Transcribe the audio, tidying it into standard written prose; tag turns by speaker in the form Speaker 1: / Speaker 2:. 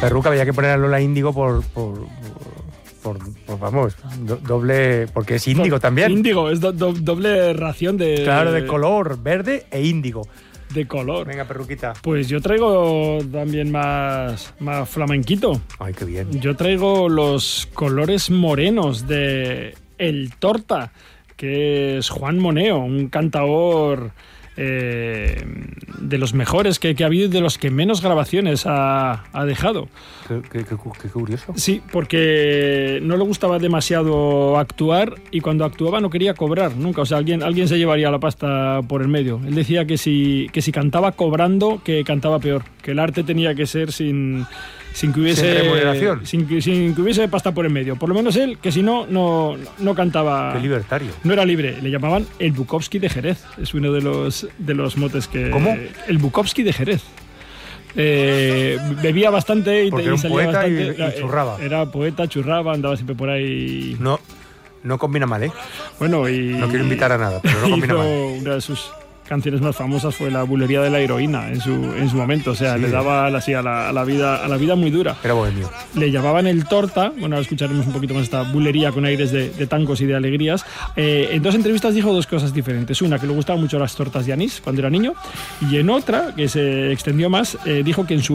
Speaker 1: Perruca, había que poner a Lola Índigo vamos, doble, porque es índigo también.
Speaker 2: Índigo, es doble ración de...
Speaker 1: Claro, de color, verde e índigo.
Speaker 2: De color.
Speaker 1: Venga, Perruquita.
Speaker 2: Pues yo traigo también más flamenquito.
Speaker 1: Ay, qué bien.
Speaker 2: Yo traigo los colores morenos de El Torta, que es Juan Moneo, un cantaor de los mejores que ha habido y de los que menos grabaciones ha dejado.
Speaker 1: Qué curioso.
Speaker 2: Sí, porque no le gustaba demasiado actuar y cuando actuaba no quería cobrar nunca. O sea, alguien se llevaría la pasta por el medio. Él decía que si cantaba cobrando, que cantaba peor. Que el arte tenía que ser sin que hubiese...
Speaker 1: ¿Sin remuneración?
Speaker 2: Sin que hubiese pasta por el medio. Por lo menos él, que si no cantaba...
Speaker 1: Qué libertario.
Speaker 2: No era libre. Le llamaban el Bukowski de Jerez. Es uno de los motes que...
Speaker 1: ¿Cómo?
Speaker 2: El Bukowski de Jerez. Bebía bastante y
Speaker 1: era un
Speaker 2: salía
Speaker 1: poeta
Speaker 2: bastante,
Speaker 1: y churraba.
Speaker 2: Era poeta, churraba, andaba siempre por ahí.
Speaker 1: No combina mal, ¿eh?
Speaker 2: Bueno, y...
Speaker 1: No quiero invitar a nada, pero no combina mal.
Speaker 2: Una de sus canciones más famosas fue La bulería de la heroína en su momento. O sea,
Speaker 1: Sí.
Speaker 2: le daba así a la vida muy dura.
Speaker 1: Era bohemio.
Speaker 2: Le llamaban el Torta. Bueno, ahora escucharemos un poquito más esta bulería con aires de tangos y de alegrías. En dos entrevistas dijo dos cosas diferentes. Una, que le gustaban mucho las tortas de anís cuando era niño. Y en otra, que se extendió más, dijo que en su